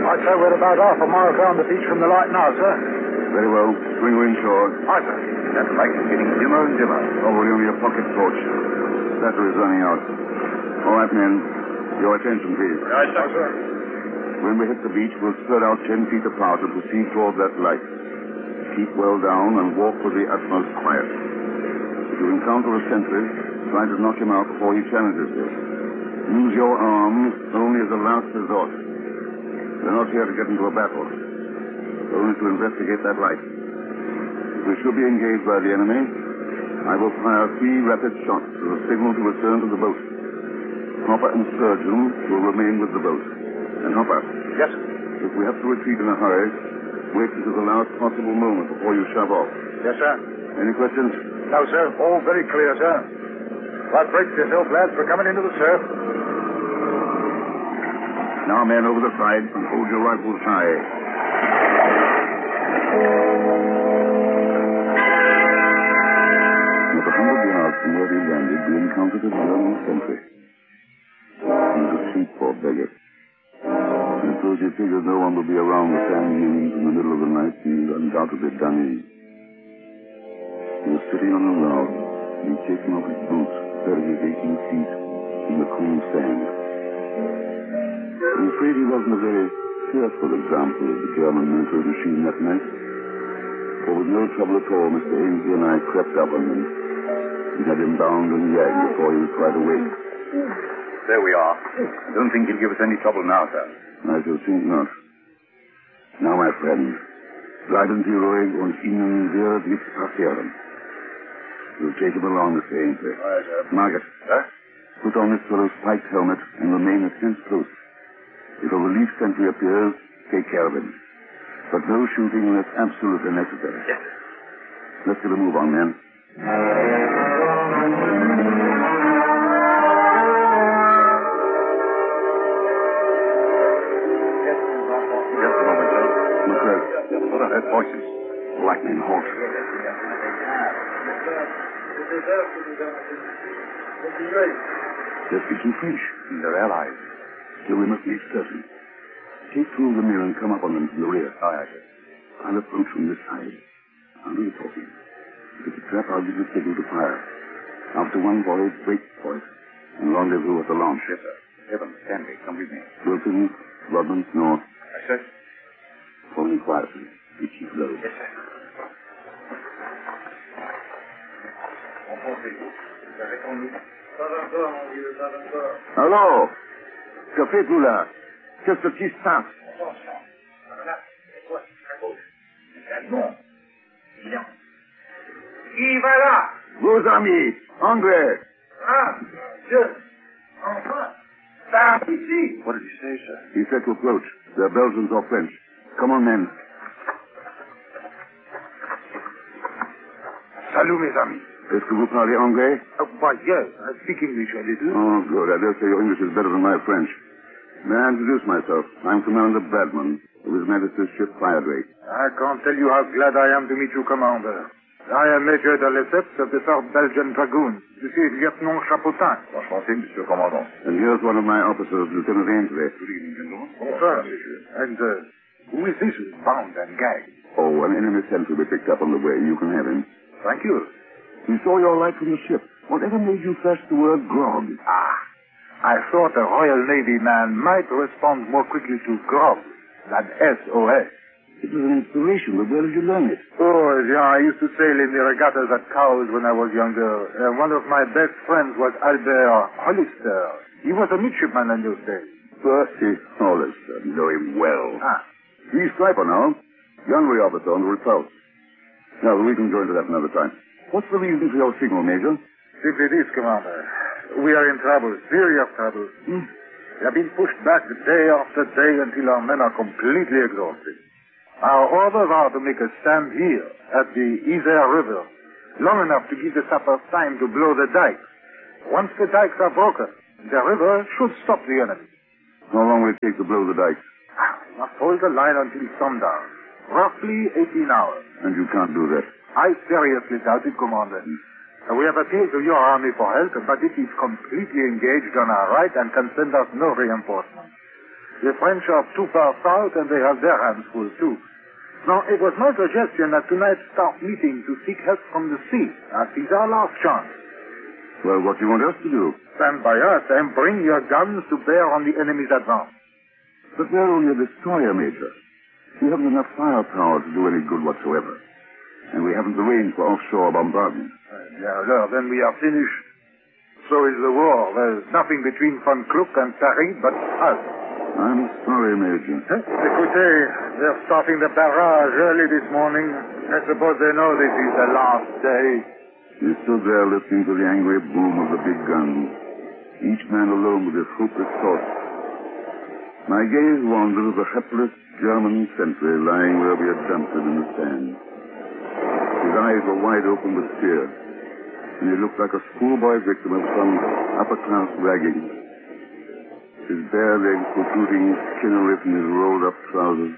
Right, sir. We're about half a mile down the beach from the light now, sir. Very well. Bring her inshore. Right, sir. That light is getting dimmer and dimmer. Oh, we're only a pocket torch. Battery's running out. All right, men. Your attention, please. Right, sir. When we hit the beach, we'll spread out 10 feet apart and proceed toward that light. Keep well down and walk with the utmost quiet. If you encounter a sentry, try to knock him out before he challenges you. Use your arms only as a last resort. We're not here to get into a battle. Only to investigate that light. If we should be engaged by the enemy, I will fire 3 rapid shots as a signal to return to the boat. Hopper and Sturgeon will remain with the boat. And Hopper. Yes, sir. If we have to retreat in a hurry, wait until the last possible moment before you shove off. Yes, sir. Any questions? No, sir. All very clear, sir. Well, brace yourself, lads. We're coming into the surf. Now, men, over the side and hold your rifles high. Not 100 yards from where we landed, we encountered a German sentry. He was asleep, poor beggar. And so as he figured no one would be around the sand dunes in the middle of the night, he undoubtedly done in. He was sitting on a log, and he'd taken off his boots, 30 or 18 feet in the cool sand. I'm afraid he wasn't a very cheerful example of the German military machine that night. For with no trouble at all, Mr. Ainsley and I crept up on him. We had him bound and gagged before he was quite awake. There we are. I don't think he'll give us any trouble now, sir. I shall think not. Now, my friend, bleiben Sie ruhig und Ihnen wird nichts passieren. You'll take him along, Mr. Ainsley. Right, sir. Margaret. Sir? Put on this fellow's spiked helmet and remain at his post. If a relief sentry appears, take care of him. But no shooting unless absolutely necessary. Yes. Let's get a move on, men. Just a moment, sir. What's that? What are that voices? Lightning horse. Just speaking French. They're allies. So we must make certain. Take 2 of the men and come up on them from the rear. Aye, aye, sir. I'll approach from this side. I'll do the talking. If it's a trap, I'll give the signal to fire. After one volley, break for it, and rendezvous at the launch. Yes, sir. Evans, Stanley, come with me. Wilson, Rodman, North. Aye, sir. Follow me quietly. We keep low. Yes, sir. Allô? Que faites-vous là? Qu'est-ce qui se passe? Qui va là? Vos amis, anglais. Ah, Dieu. Enfin. Par ici. What did he say, sir? He said to approach. They're Belgians or French. Come on, men. Salut, mes amis. Est-ce que vous parlez anglais? Why, yes. I speak English a little. Oh, good. I dare say your English is better than my French. May I introduce myself? I'm Commander Bradman of His Majesty's ship Fire Drake. I can't tell you how glad I am to meet you, Commander. I am Major de Lesseps of the South Belgian Dragoons. You see, Lieutenant Chapotin. Enchanté, Monsieur Commandant. And here's one of my officers, Lieutenant Ainsley. Good evening, gentlemen. Sir. And who is this bound and gagged? Oh, an enemy sentry we picked up on the way. You can have him. Thank you. We saw your light from the ship. Whatever made you flash the word grog? I thought a Royal Navy man might respond more quickly to grog than SOS. It was an inspiration, but where did you learn it? Oh, yeah, I used to sail in the regattas at Cowes when I was younger. One of my best friends was Albert Hollister. He was a midshipman in those days. Percy Hollister. Know him well. He's Striper now. Gunnery officer on the Repulse. Now, we can go into that another time. What's the reason for your signal, Major? Simply this, Commander. We are in trouble, serious trouble. We have been pushed back day after day until our men are completely exhausted. Our orders are to make a stand here at the Isère River, long enough to give the sappers time to blow the dikes. Once the dikes are broken, the river should stop the enemy. How long will it take to blow the dikes? We must hold the line until sundown, roughly 18 hours. And you can't do that. I seriously doubt it, Commander. We have appealed to your army for help, but it is completely engaged on our right and can send us no reinforcements. The French are too far south, and they have their hands full, too. Now, it was my suggestion that tonight start meeting to seek help from the sea, as it's our last chance. Well, what do you want us to do? Stand by us and bring your guns to bear on the enemy's advance. But we're only a destroyer, Major. We haven't enough firepower to do any good whatsoever. And we haven't the range for offshore bombardment. Then we are finished. So is the war. There's nothing between Von Kluck and Paris but us. I'm sorry, Major. Écoutez, they're starting the barrage early this morning. I suppose they know this is the last day. We stood there listening to the angry boom of the big guns, each man alone with his hopeless thoughts. My gaze wandered to the hapless German sentry lying where we had dumped him in the sand. His eyes were wide open with fear, and he looked like a schoolboy victim of some upper-class ragging. His bare legs protruding skinnery from his rolled-up trousers.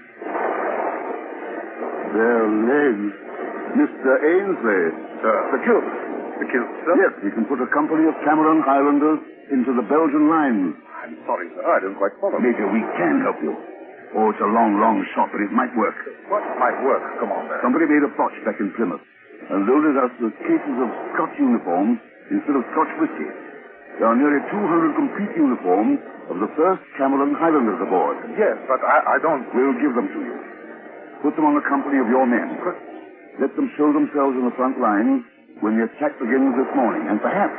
Bare legs? Mr. Ainsley. Sir, the kilt. The kilt, sir? Yes, we can put a company of Cameron Highlanders into the Belgian lines. I'm sorry, sir. I don't quite follow. Major, we can help you. Oh, it's a long, long shot, but it might work. What might work? Come on, there. Somebody made a botch back in Plymouth and loaded us with cases of Scotch uniforms instead of Scotch whiskey. There are nearly 200 complete uniforms of the 1st Cameron Highlanders aboard. Yes, but I don't... We'll give them to you. Put them on the company of your men. Let them show themselves in the front lines when the attack begins this morning. And perhaps,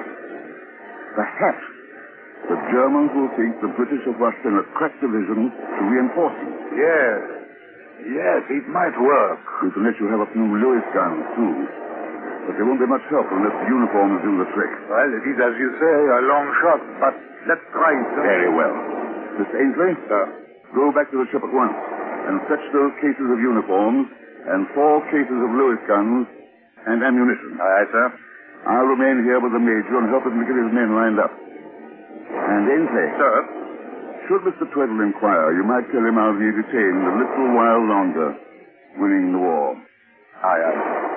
the Germans will think the British have rushed in a crack division to reinforce you. Yes, it might work. We can let you have a few Lewis guns, too. But there won't be much help unless the uniforms do the trick. Well, it is, as you say, a long shot, but let's try it. Very well. Mr. Ainsley? Sir. Go back to the ship at once and fetch those cases of uniforms and 4 cases of Lewis guns and ammunition. Aye, sir. I'll remain here with the Major and help him to get his men lined up. And Ainsley. Sir. Should Mr. Tweddle inquire, you might tell him I'll be detained a little while longer, winning the war. Aye, aye.